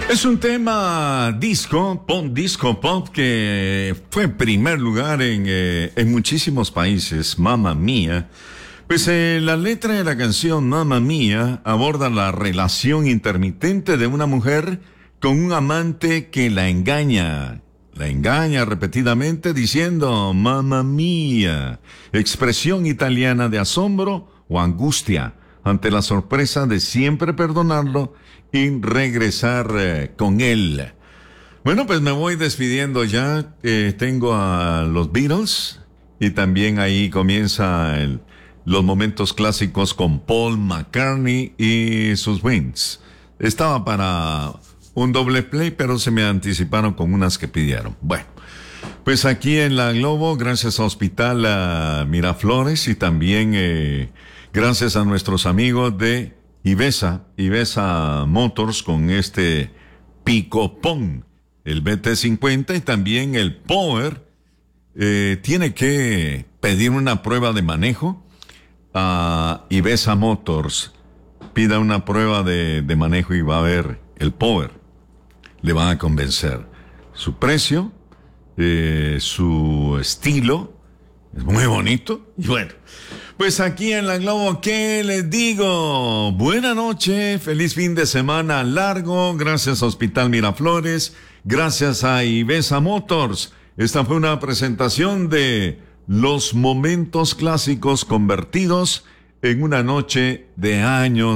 Es un tema disco pop, que fue primer lugar en muchísimos países. Mamma Mía. Pues la letra de la canción Mamma Mía aborda la relación intermitente de una mujer con un amante que la engaña. La engaña repetidamente diciendo Mamma Mía, expresión italiana de asombro o angustia ante la sorpresa de siempre perdonarlo y regresar con él. Bueno, pues me voy despidiendo ya. Tengo a los Beatles y también ahí comienza los momentos clásicos con Paul McCartney y sus Wings. Estaba para un doble play, pero se me anticiparon con unas que pidieron. Bueno, pues aquí en la Globo, gracias a Hospital Miraflores y también gracias a nuestros amigos de Ivesa Motors con este Picopón, el BT50 y también el Power. Tiene que pedir una prueba de manejo a Ivesa Motors. Pida una prueba de manejo y va a ver el Power. Le van a convencer. Su precio, su estilo, es muy bonito. Y bueno, pues aquí en la Globo, ¿qué les digo? Buena noche, feliz fin de semana largo. Gracias a Hospital Miraflores, gracias a Ivesa Motors. Esta fue una presentación de los momentos clásicos convertidos en una noche de años